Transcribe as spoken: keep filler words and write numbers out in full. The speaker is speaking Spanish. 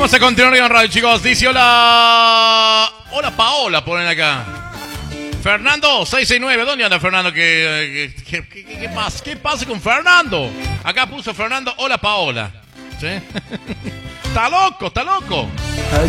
Vamos a continuar en radio, chicos. Dice hola. Hola Paola, ponen acá. Fernando, seis seis nueve. ¿Dónde anda Fernando? ¿Qué, qué, qué, qué, qué pasa? ¿Qué pasa con Fernando? Acá puso Fernando, hola Paola. ¿Sí? Está loco, está loco.